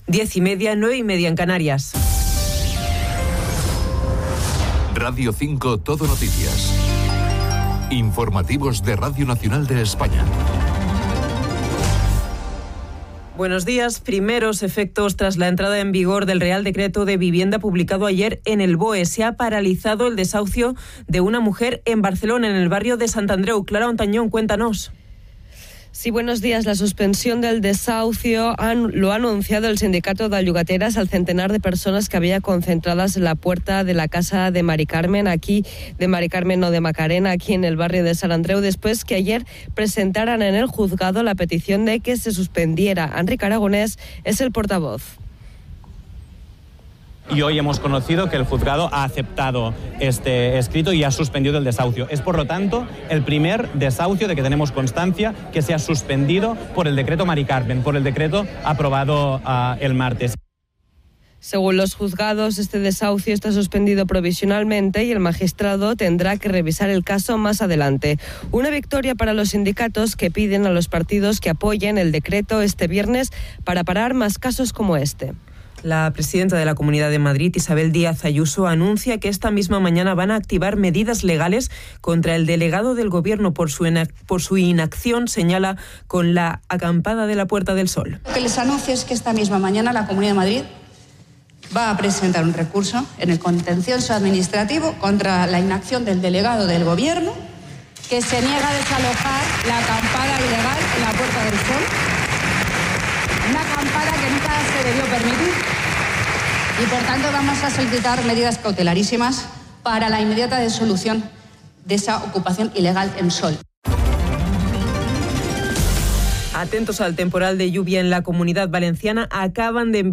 10:30, 9:30 en Canarias. Radio 5 Todo Noticias. Informativos de Radio Nacional de España. Buenos días. Primeros efectos tras la entrada en vigor del Real Decreto de Vivienda publicado ayer en el BOE. Se ha paralizado el desahucio de una mujer en Barcelona, en el barrio de Sant Andreu. Clara Ontañón, cuéntanos. Sí, buenos días. La suspensión del desahucio lo ha anunciado el sindicato de llogateras al centenar de personas que había concentradas en la puerta de la casa de Mari Carmen, de Macarena, aquí en el barrio de Sant Andreu, después que ayer presentaran en el juzgado la petición de que se suspendiera. Enrique Aragonés es el portavoz. Y hoy hemos conocido que el juzgado ha aceptado este escrito y ha suspendido el desahucio. Es, por lo tanto, el primer desahucio de que tenemos constancia que se ha suspendido por el decreto Mari Carmen, por el decreto aprobado el martes. Según los juzgados, este desahucio está suspendido provisionalmente y el magistrado tendrá que revisar el caso más adelante. Una victoria para los sindicatos que piden a los partidos que apoyen el decreto este viernes para parar más casos como este. La presidenta de la Comunidad de Madrid, Isabel Díaz Ayuso, anuncia que esta misma mañana van a activar medidas legales contra el delegado del Gobierno por su inacción, señala, con la acampada de la Puerta del Sol. Lo que les anuncio es que esta misma mañana la Comunidad de Madrid va a presentar un recurso en el contencioso administrativo contra la inacción del delegado del Gobierno, que se niega a desalojar la acampada ilegal en la Puerta del Sol. Una acampada que nunca se debió permitir. Y por tanto vamos a solicitar medidas cautelarísimas para la inmediata disolución de esa ocupación ilegal en Sol. Atentos al temporal de lluvia en la Comunidad Valenciana. Acaban de enviar